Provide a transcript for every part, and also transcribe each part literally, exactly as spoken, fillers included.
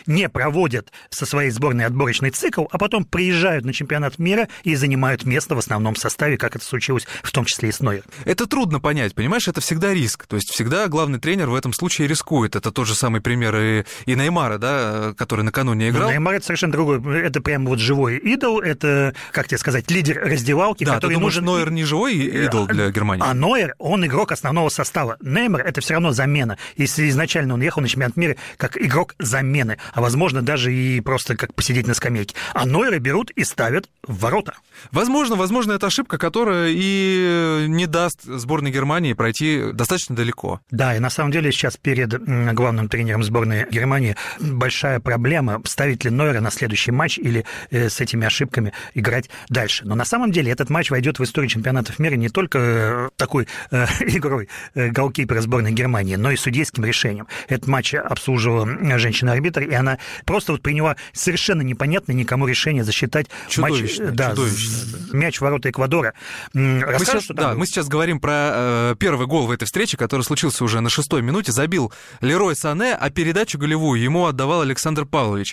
не проводят со своей сборной отборочный цикл, а потом приезжают на чемпионат мира и занимают место в основном составе, как это случилось в том числе и с Нойером. Это трудно понять, понимаешь, это всегда риск. То есть всегда главный тренер в этом случае рискует. Это тот же самый пример и, и Неймара, да, который накануне играл. Но Неймар — это совершенно другой. Это прямо вот живой идол, это, как тебе сказать, лидер раздевалки, да, который ты думаешь, нужен... Нойер не живой идол для Германии? А Нойер, он игрок основного состава. Неймар — это все равно замена. Если изначально он ехал на чемпионат мира как игрок замены, а, возможно, даже и просто как посидеть на скамейке. А Нойера берут и ставят в ворота. Возможно, возможно, это ошибка, которая и не даст сборной Германии пройти достаточно далеко. Да, и на самом деле сейчас перед главным тренером сборной Германии большая проблема, ставить ли Нойера на следующий матч или с этими ошибками играть дальше. Но на самом деле этот матч войдет в историю чемпионатов мира не только такой э, игрой э, голкипера сборной Германии, но и судейским решением. Этот матч обслуживала женщина-арбитр, и она просто вот приняла совершенно непонятное никому решение засчитать чудовищно, матч, да, чудовищно. мяч в ворота Эквадора. Мы сейчас, да, мы сейчас говорим про э, первый гол в этой встрече, который случился уже на шестой минуте. Забил Лерой Сане, а передачу голевую ему отдавал Александр Павлович.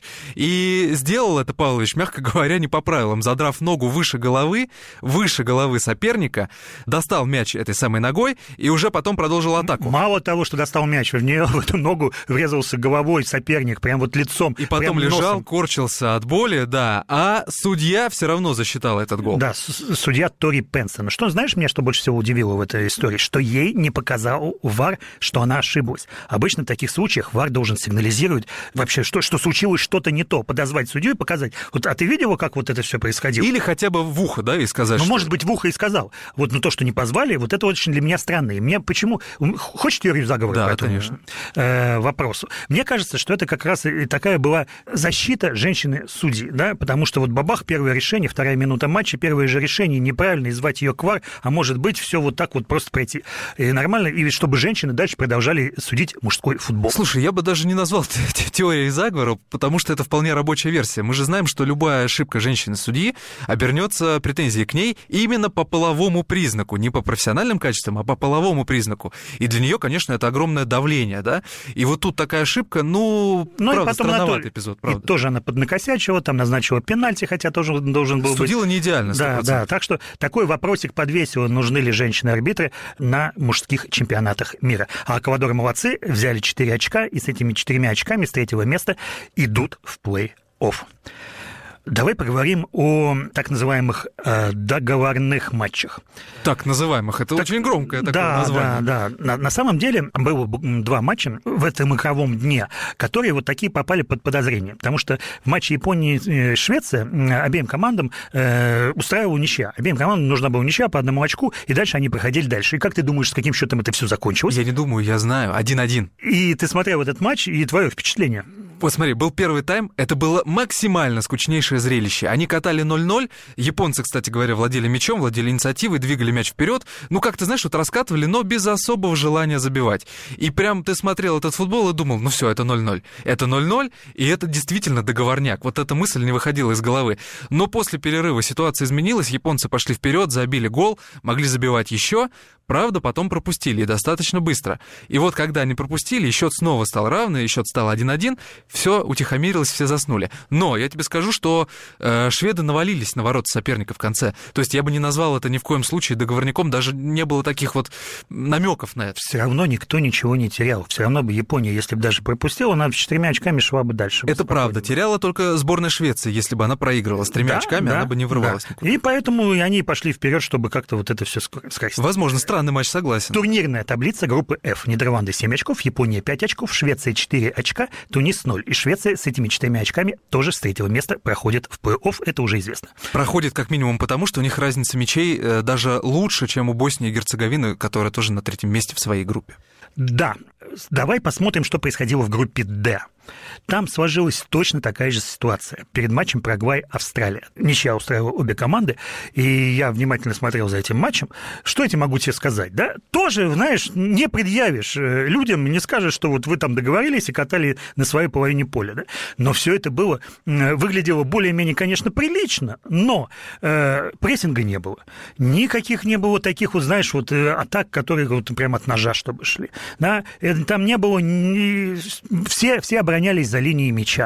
И сделал это Павлович, мягко говоря, не по правилам. Задрав ногу выше головы, выше головы соперника, достал мяч этой самой ногой и уже потом продолжил атаку. Мало того, что достал мяч, в нее, в эту ногу врезался головой соперник, прям вот лицом. И потом лежал, носом. Корчился от боли, да, а судья все равно засчитал этот гол. Да, судья Тори Пенсон. Что, знаешь, меня что больше всего удивило в этой истории? Что ей не показал ВАР, что она ошиблась. Обычно в таких случаях ВАР должен сигнализировать вообще, что, что случилось что-то не то, подозвать судью и показать. Вот, а ты видела, как вот это все происходило? Или хотя бы в ухо, да, и сказать, Ну, что... может быть, в ухо и сказал. Вот, но то, что не позвали, вот это очень для меня странно. И мне почему... Хочешь теорию заговора да, по этому конечно. Э, вопросу? Мне кажется, что это как раз и такая была защита женщины-судьи, да, потому что вот бабах, первое решение, вторая минута матча, первое же решение, неправильно, и звать ее к ВАР, а может быть, все вот так вот просто пройти. И нормально, и чтобы женщины дальше продолжали судить мужской футбол. Слушай, я бы даже не назвал теорией заговора, потому что это вполне рабочая версия. Мы же знаем, что любая ошибка женщины-судьи обернется претензией к ней именно по половому признаку, не по профессиональным качествам, а по половому признаку. И для нее, конечно, это огромное давление, да? И вот тут такая ошибка, ну, ну правда, странноватый то... эпизод, правда. И тоже она поднакосячила, там назначила пенальти, хотя тоже должен был Судила быть... не идеально, сто процентов. Да, да, так что такой вопросик подвесила, нужны ли женщины-арбитры на мужских чемпионатах мира. А Эквадор молодцы, взяли четыре очка, и с этими четырьмя очками с третьего места идут в плей-офф. Давай поговорим о так называемых э, договорных матчах. Так называемых, это так, очень громкое такое да, название. Да, да, на, на самом деле было два матча в этом игровом дне, которые вот такие попали под подозрение, потому что в матче Японии и Швеция обеим командам э, устраивала ничья. Обеим командам нужна была ничья по одному очку, и дальше они проходили дальше. И как ты думаешь, с каким счетом это все закончилось? Я не думаю, я знаю, один-один. И ты смотрел этот матч, и твое впечатление? Вот смотри, был первый тайм, это было максимально скучнейшее зрелище. Они катали ноль-ноль, японцы, кстати говоря, владели мячом, владели инициативой, двигали мяч вперед. Ну, как ты знаешь, вот раскатывали, но без особого желания забивать. И прям ты смотрел этот футбол и думал, ну все, это ноль-ноль. Это ноль-ноль, и это действительно договорняк. Вот эта мысль не выходила из головы. Но после перерыва ситуация изменилась, японцы пошли вперед, забили гол, могли забивать еще. Правда, потом пропустили, и достаточно быстро. И вот когда они пропустили, и счет снова стал равный, и счет стал один-один, все утихомирилось, все заснули. Но я тебе скажу, что э, шведы навалились на ворота соперника в конце. То есть я бы не назвал это ни в коем случае договорником, даже не было таких вот намеков на это. Все равно никто ничего не терял. Все равно бы Япония, если бы даже пропустила, она с четырьмя очками шла бы дальше. Это правда. Теряла только сборная Швеции, если бы она проигрывала. С тремя да, очками да, она бы не врывалась да. никуда. И поэтому они пошли вперед, чтобы как-то вот это все скоростить. Возможно, странный матч, согласен. Турнирная таблица группы F. Нидерланды семь очков, Япония пять очков, Швеция четыре очка, Тунис ноль. И Швеция с этими четырьмя очками тоже с третьего места проходит в плей-офф, это уже известно. Проходит как минимум потому, что у них разница мячей даже лучше, чем у Боснии и Герцеговины, которая тоже на третьем месте в своей группе. Да. Давай посмотрим, что происходило в группе D. Там сложилась точно такая же ситуация. Перед матчем Парагвай-Австралия. Ничья устраивала обе команды, и я внимательно смотрел за этим матчем. Что я тебе могу тебе сказать? Да? Тоже, знаешь, не предъявишь людям, не скажешь, что вот вы там договорились и катали на своей половине поля. Да? Но все это было, выглядело более-менее, конечно, прилично, но э, прессинга не было. Никаких не было таких, вот, знаешь, вот атак, которые вот прям от ножа, чтобы шли. Да? Там не было... Ни... Все, все оборонялись за линией мяча.